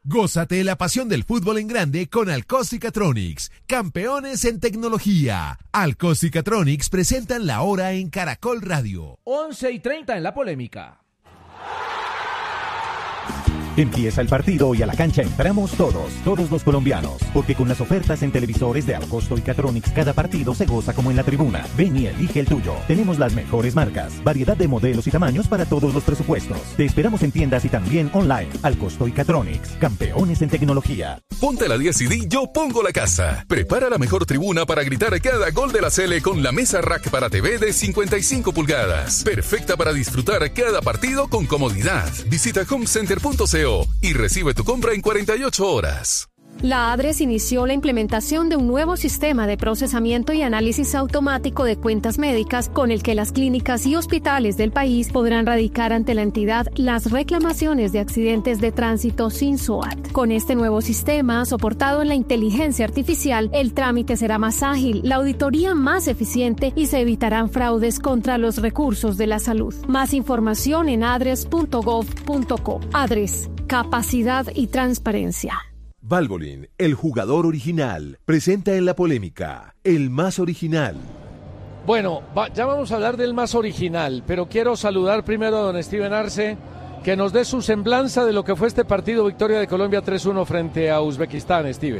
Gózate la pasión del fútbol en grande con Alcost y Catronics, campeones en tecnología. Alcost y Catronics presentan La Hora en Caracol Radio. 11:30 en La Polémica. Empieza el partido y a la cancha entramos todos los colombianos, porque con las ofertas en televisores de Alcosto y Catronics cada partido se goza como en la tribuna. Ven y elige el tuyo. Tenemos las mejores marcas, variedad de modelos y tamaños para todos los presupuestos. Te esperamos en tiendas y también online. Alcosto y Catronics, campeones en tecnología. Ponte la 10 y di Yo Pongo la Casa. Prepara la mejor tribuna para gritar cada gol de la Sele con la mesa rack para TV de 55 pulgadas. Perfecta para disfrutar cada partido con comodidad. Visita homecenter.co y recibe tu compra en 48 horas. La ADRES inició la implementación de un nuevo sistema de procesamiento y análisis automático de cuentas médicas con el que las clínicas y hospitales del país podrán radicar ante la entidad las reclamaciones de accidentes de tránsito sin SOAT. Con este nuevo sistema, soportado en la inteligencia artificial, el trámite será más ágil, la auditoría más eficiente y se evitarán fraudes contra los recursos de la salud. Más información en adres.gov.co. ADRES, capacidad y transparencia. Valvoline, el jugador original, presenta en La Polémica, el más original. Bueno, ya vamos a hablar del más original, pero quiero saludar primero a don Steven Arce, que nos dé su semblanza de lo que fue este partido, victoria de Colombia 3-1 frente a Uzbekistán. Steven.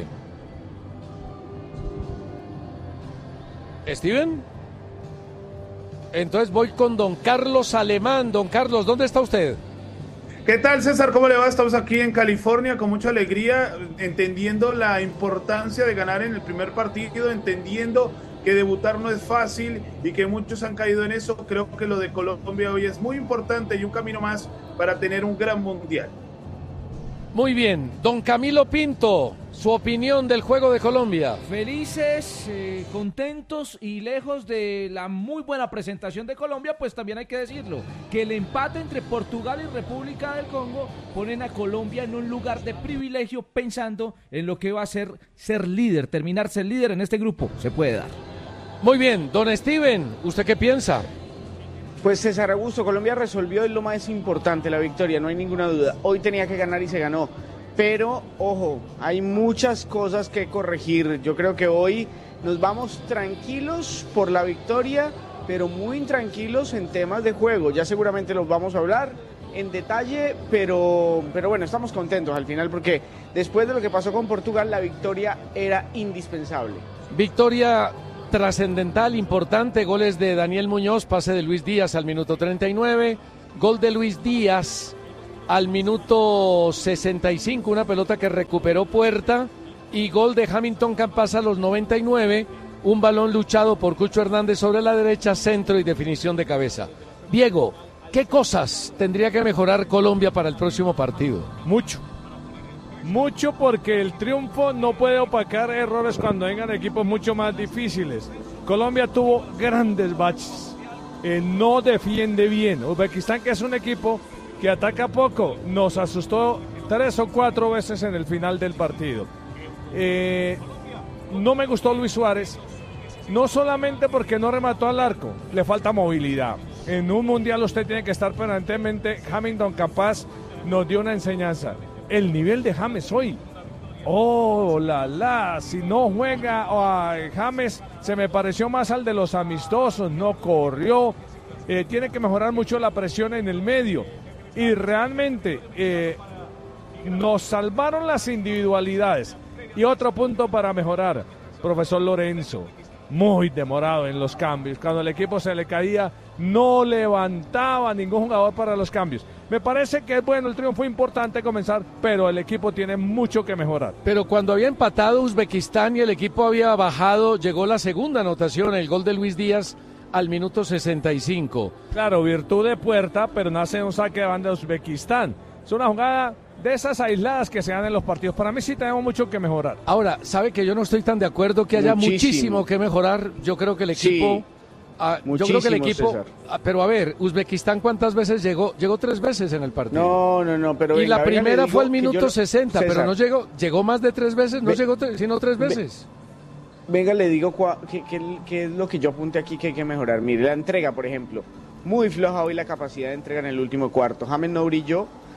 ¿Steven? Entonces voy con don Carlos Alemán. Don Carlos, ¿dónde está usted? ¿Qué tal, César? ¿Cómo le va? Estamos aquí en California con mucha alegría, entendiendo la importancia de ganar en el primer partido, entendiendo que debutar no es fácil y que muchos han caído en eso. Creo que lo de Colombia hoy es muy importante y un camino más para tener un gran mundial. Muy bien, don Camilo Pinto, su opinión del juego de Colombia. Felices, contentos y lejos de la muy buena presentación de Colombia, pues también hay que decirlo, que el empate entre Portugal y República del Congo ponen a Colombia en un lugar de privilegio pensando en lo que va a ser líder, terminar ser líder en este grupo, se puede dar. Muy bien, don Steven, ¿usted qué piensa? Pues César Augusto, Colombia resolvió y lo más importante, la victoria, no hay ninguna duda. Hoy tenía que ganar y se ganó, pero ojo, hay muchas cosas que corregir. Yo creo que hoy nos vamos tranquilos por la victoria, pero muy intranquilos en temas de juego. Ya seguramente los vamos a hablar en detalle, pero bueno, estamos contentos al final porque después de lo que pasó con Portugal, la victoria era indispensable. Victoria trascendental, importante, goles de Daniel Muñoz, pase de Luis Díaz al minuto 39, gol de Luis Díaz al minuto 65, una pelota que recuperó Puerta, y gol de Hamilton Campas a los 99, un balón luchado por Cucho Hernández sobre la derecha, centro y definición de cabeza. Diego, ¿qué cosas tendría que mejorar Colombia para el próximo partido? Mucho, porque el triunfo no puede opacar errores cuando vengan equipos mucho más difíciles. Colombia tuvo grandes baches, no defiende bien. Uzbekistán, que es un equipo que ataca poco, nos asustó 3 o 4 veces en el final del partido. No me gustó Luis Suárez, no solamente porque no remató al arco, le falta movilidad. En un mundial usted tiene que estar permanentemente. Hamilton Campas nos dio una enseñanza. El nivel de James hoy, si no juega James, se me pareció más al de los amistosos, no corrió, tiene que mejorar mucho la presión en el medio, y realmente nos salvaron las individualidades. Y otro punto para mejorar, profesor Lorenzo, muy demorado en los cambios, cuando el equipo se le caía, no levantaba ningún jugador para los cambios. Me parece que el triunfo fue importante comenzar, pero el equipo tiene mucho que mejorar. Pero cuando había empatado Uzbekistán y el equipo había bajado, llegó la segunda anotación, el gol de Luis Díaz al minuto 65. Claro, virtud de Puerta, pero nace un saque de banda de Uzbekistán. Es una jugada de esas aisladas que se dan en los partidos. Para mí sí tenemos mucho que mejorar. Ahora, ¿sabe que yo no estoy tan de acuerdo que haya muchísimo que mejorar? Yo creo que el equipo... Sí. Yo creo que el equipo, pero a ver, Uzbekistán, ¿cuántas veces llegó? Llegó 3 veces en el partido. No, pero... Y la primera fue al minuto 60, César, pero no llegó más de 3 veces, no llegó sino 3 veces. Venga, le digo qué es lo que yo apunté aquí que hay que mejorar. Mire, la entrega, por ejemplo, muy floja hoy la capacidad de entrega en el último cuarto. James no brilló,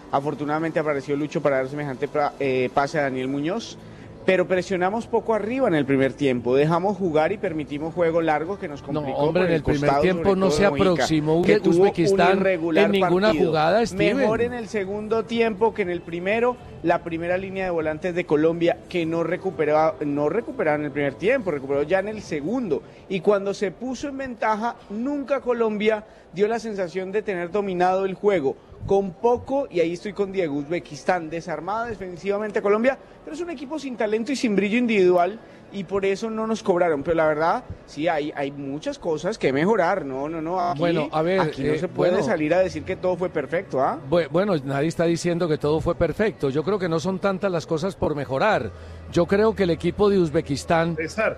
Afortunadamente apareció Lucho para dar semejante pase a Daniel Muñoz. Pero presionamos poco arriba en el primer tiempo, dejamos jugar y permitimos juego largo que nos complicó. No, hombre, en el primer costado, tiempo no se aproximó Uzbekistán en ninguna partido. jugada, Steven. Mejor en el segundo tiempo que en el primero, la primera línea de volantes de Colombia que no recuperaba en el primer tiempo, recuperó ya en el segundo. Y cuando se puso en ventaja, nunca Colombia dio la sensación de tener dominado el juego. Con poco, y ahí estoy con Diego, Uzbekistán desarmada defensivamente a Colombia, pero es un equipo sin talento y sin brillo individual, y por eso no nos cobraron. Pero la verdad, sí, hay muchas cosas que mejorar, no, aquí, bueno, a ver, aquí no se puede salir a decir que todo fue perfecto, ¿ah? Bueno, nadie está diciendo que todo fue perfecto, yo creo que no son tantas las cosas por mejorar. Yo creo que el equipo de Uzbekistán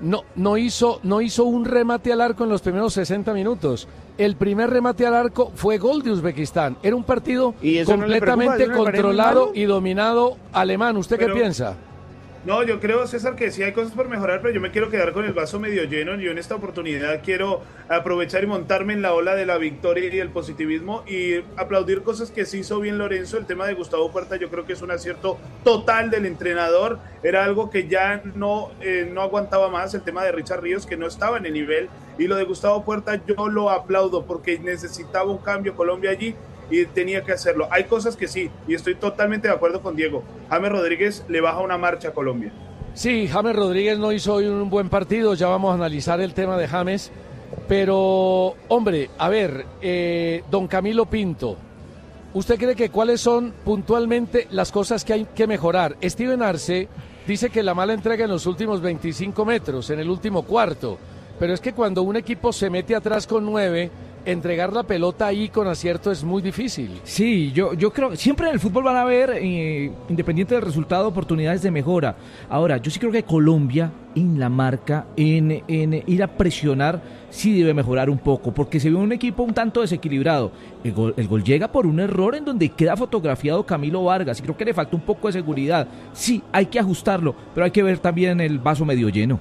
no hizo un remate al arco en los primeros 60 minutos. El primer remate al arco fue gol de Uzbekistán. Era un partido completamente controlado y dominado alemán. ¿Usted qué piensa? No, yo creo, César, que sí hay cosas por mejorar, pero yo me quiero quedar con el vaso medio lleno. Yo en esta oportunidad quiero aprovechar y montarme en la ola de la victoria y el positivismo y aplaudir cosas que sí hizo bien Lorenzo. El tema de Gustavo Puerta yo creo que es un acierto total del entrenador. Era algo que ya no aguantaba más, el tema de Richard Ríos, que no estaba en el nivel. Y lo de Gustavo Puerta yo lo aplaudo porque necesitaba un cambio Colombia allí y tenía que hacerlo. Hay cosas que sí, y estoy totalmente de acuerdo con Diego. James Rodríguez le baja una marcha a Colombia. Sí, James Rodríguez no hizo hoy un buen partido, ya vamos a analizar el tema de James, pero, hombre, a ver, don Camilo Pinto, ¿usted cree que cuáles son puntualmente las cosas que hay que mejorar? Steven Arce dice que la mala entrega en los últimos 25 metros, en el último cuarto, pero es que cuando un equipo se mete atrás con 9... entregar la pelota ahí con acierto es muy difícil. Sí, yo creo, siempre en el fútbol van a haber, independiente del resultado, oportunidades de mejora. Ahora, yo sí creo que Colombia en la marca, en ir a presionar, sí debe mejorar un poco, porque se ve un equipo un tanto desequilibrado. El gol llega por un error en donde queda fotografiado Camilo Vargas, y creo que le falta un poco de seguridad. Sí, hay que ajustarlo, pero hay que ver también el vaso medio lleno.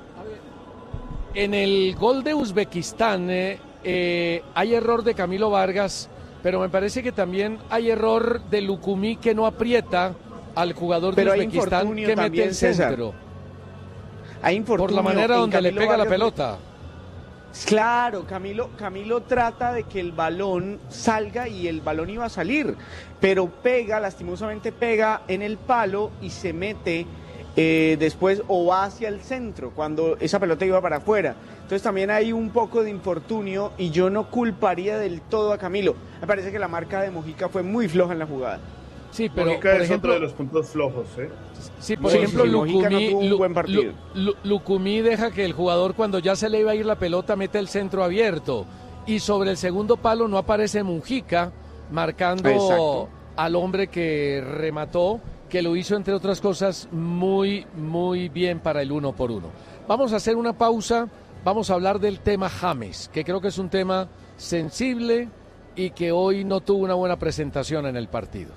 En el gol de Uzbekistán, hay error de Camilo Vargas, pero me parece que también hay error de Lucumí que no aprieta al jugador de Uzbekistán que mete el centro. Hay infortunio por la manera donde le pega la pelota. Claro, Camilo trata de que el balón salga y el balón iba a salir, pero lastimosamente pega en el palo y se mete después o va hacia el centro cuando esa pelota iba para afuera. Entonces también hay un poco de infortunio y yo no culparía del todo a Camilo. Me parece que la marca de Mojica fue muy floja en la jugada. Sí, pero Mojica por ejemplo, es otro de los puntos flojos, ¿eh? Sí, por ejemplo, Lucumí, Lucumí deja que el jugador cuando ya se le iba a ir la pelota mete el centro abierto y sobre el segundo palo no aparece Mojica marcando al hombre que remató, que lo hizo entre otras cosas muy, muy bien para el 1-1. Vamos a hacer una pausa. Vamos a hablar del tema James, que creo que es un tema sensible y que hoy no tuvo una buena presentación en el partido.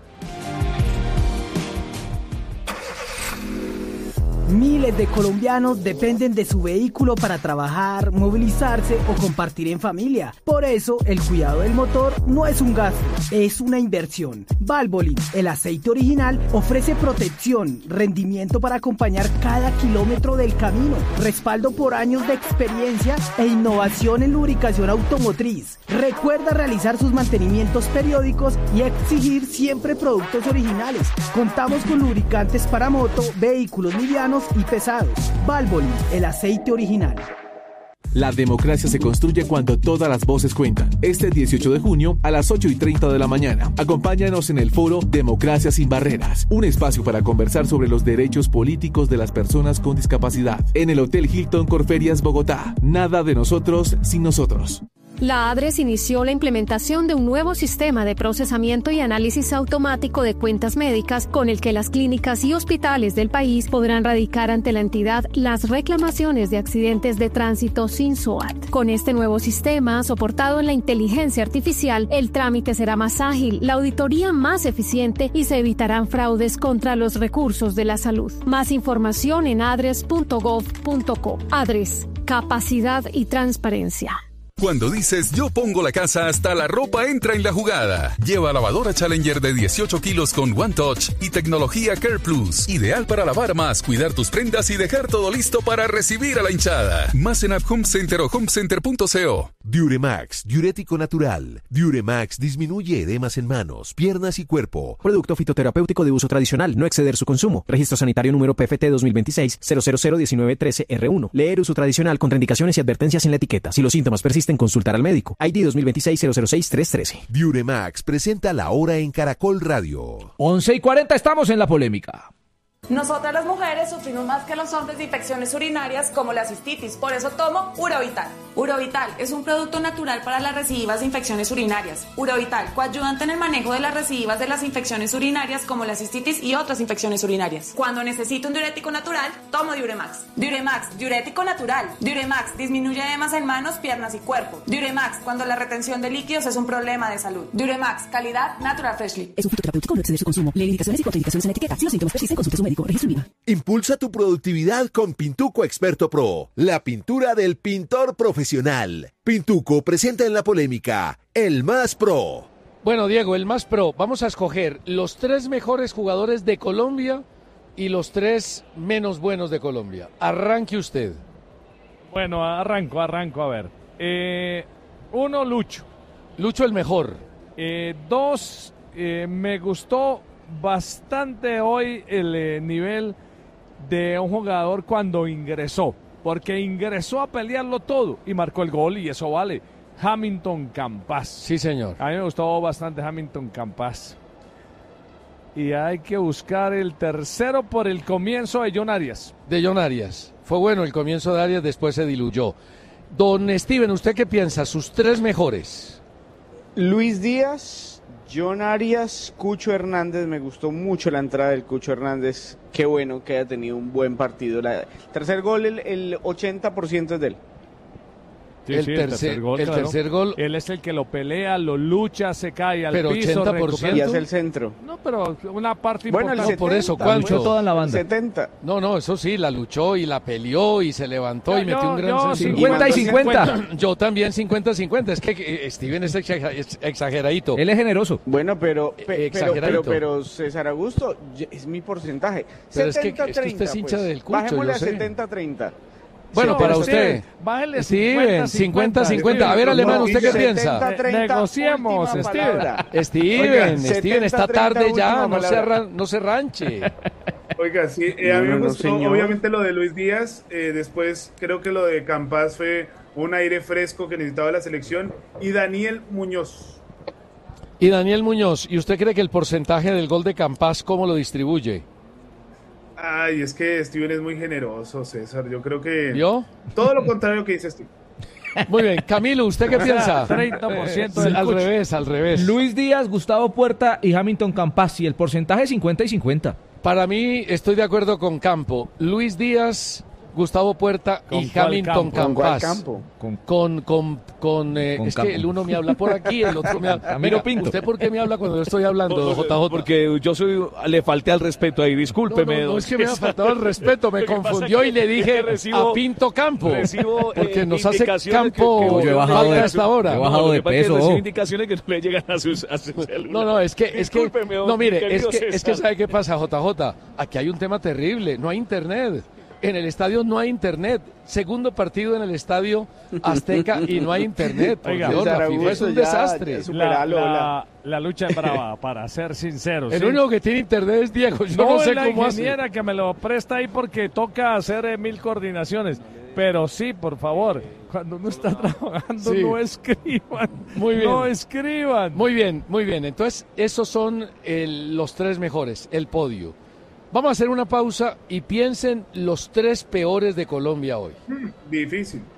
Miles de colombianos dependen de su vehículo para trabajar, movilizarse o compartir en familia. Por eso, el cuidado del motor no es un gasto, es una inversión. Valvoline, el aceite original, ofrece protección, rendimiento para acompañar cada kilómetro del camino, respaldo por años de experiencia e innovación en lubricación automotriz. Recuerda realizar sus mantenimientos periódicos y exigir siempre productos originales. Contamos con lubricantes para moto, vehículos livianos y pesados. Valvoline, el aceite original. La democracia se construye cuando todas las voces cuentan. Este 18 de junio a las 8:30 de la mañana. Acompáñanos en el foro Democracia sin Barreras, un espacio para conversar sobre los derechos políticos de las personas con discapacidad. En el Hotel Hilton Corferias, Bogotá. Nada de nosotros sin nosotros. La ADRES inició la implementación de un nuevo sistema de procesamiento y análisis automático de cuentas médicas con el que las clínicas y hospitales del país podrán radicar ante la entidad las reclamaciones de accidentes de tránsito sin SOAT. Con este nuevo sistema, soportado en la inteligencia artificial, el trámite será más ágil, la auditoría más eficiente y se evitarán fraudes contra los recursos de la salud. Más información en adres.gov.co. ADRES, capacidad y transparencia. Cuando dices yo pongo la casa, hasta la ropa entra en la jugada. Lleva lavadora Challenger de 18 kilos con One Touch y tecnología Care Plus. Ideal para lavar más, cuidar tus prendas y dejar todo listo para recibir a la hinchada. Más en App Home Center o homecenter.co. Diuremax, diurético natural. Diuremax disminuye edemas en manos, piernas y cuerpo. Producto fitoterapéutico de uso tradicional, no exceder su consumo. Registro sanitario número PFT 2026-0001913R1. Leer uso tradicional, contraindicaciones y advertencias en la etiqueta. Si los síntomas persisten, consultar al médico. ID 2026-006-313. Diuremax presenta La Hora en Caracol Radio. 11:40, estamos en la polémica. Nosotras las mujeres sufrimos más que los hombres de infecciones urinarias como la cistitis, por eso tomo Urovital. Urovital es un producto natural para las recidivas de infecciones urinarias. Urovital, coayudante en el manejo de las recidivas de las infecciones urinarias como la cistitis y otras infecciones urinarias. Cuando necesito un diurético natural, tomo Diuremax. Diuremax, diurético natural. Diuremax disminuye edemas en manos, piernas y cuerpo. Diuremax, cuando la retención de líquidos es un problema de salud. Diuremax, calidad Natural Freshly. Es un fitoterapéutico, no exceder su consumo. Lee indicaciones y contraindicaciones en la etiqueta. Si los síntomas persisten, consulte a su médico. Impulsa tu productividad con Pintuco Experto Pro, la pintura del pintor profesional. Pintuco presenta en la polémica el más pro. Bueno, Diego, el más pro. Vamos a escoger los 3 mejores jugadores de Colombia y los 3 menos buenos de Colombia. Arranque usted. Bueno, arranco, a ver. 1, Lucho. Lucho el mejor. 2, me gustó bastante hoy el nivel de un jugador cuando ingresó, porque ingresó a pelearlo todo y marcó el gol y eso vale. Hamilton Campas. Sí, señor. A mí me gustó bastante Hamilton Campas. Y hay que buscar el tercero por el comienzo de John Arias. De John Arias. Fue bueno el comienzo de Arias, después se diluyó. Don Steven, ¿usted qué piensa? Sus 3 mejores. Luis Díaz, John Arias, Cucho Hernández. Me gustó mucho la entrada del Cucho Hernández. Qué bueno que haya tenido un buen partido. El tercer gol, el 80% es de él. Sí, el tercer gol. Él es el que lo pelea, lo lucha, se cae al piso. Pero 80%. Y hace el centro. No, pero una parte bueno, importante. El 70, por eso, ¿cuánto? Toda en la banda. 70. No, eso sí, la luchó y la peleó y se levantó y metió un gran... 50 y 50. Yo también 50-50. Es que Steven es exageradito. Él es generoso. Bueno, pero César Augusto, es mi porcentaje. Pero 70-30, es que usted es hincha del Cucho, bajémosle a yo sé. 70-30. Bueno, para usted. Bájale Steven, 50-50. A ver, Alemán, ¿usted qué piensa? Negociemos, Steven, esta tarde ya, no se ranche. Oiga, sí, a mí me gustó, obviamente, lo de Luis Díaz. Después creo que lo de Campas fue un aire fresco que necesitaba la selección. Y Daniel Muñoz. ¿Y usted cree que el porcentaje del gol de Campas cómo lo distribuye? Ay, es que Steven es muy generoso, César. Yo creo que... ¿Yo? Todo lo contrario que dice Steven. Muy bien. Camilo, ¿usted qué piensa? 30% del al revés. Luis Díaz, Gustavo Puerta y Hamilton Campas. Y el porcentaje 50 y 50. Para mí, estoy de acuerdo con Campo. Luis Díaz, Gustavo Puerta y Hamilton Campas. Es que el uno me habla por aquí, el otro me habla. Mira, Pinto. ¿Usted por qué me habla cuando yo estoy hablando, JJ? Porque yo le falté al respeto ahí, discúlpeme. No es que me haya faltado el respeto, me confundió y le dije a Pinto Campo. Porque nos hace Campo yo he bajado hasta ahora. He bajado de peso. Recibo indicaciones que no le llegan a su celular. No, es que ¿sabe qué pasa, JJ? Aquí hay un tema terrible, no hay internet. En el estadio no hay internet. Segundo partido en el estadio Azteca y no hay internet. Oiga, Dios, la FIFA es un desastre. La lucha es brava, para ser sinceros. El único que tiene internet es Diego. Yo no sé la cómo ingeniera que me lo presta ahí porque toca hacer 1000 coordinaciones. Pero sí, por favor, cuando uno está trabajando, no escriban. Muy bien. No escriban. Muy bien. Entonces, esos son los 3 mejores, el podio. Vamos a hacer una pausa y piensen los 3 peores de Colombia hoy. Difícil.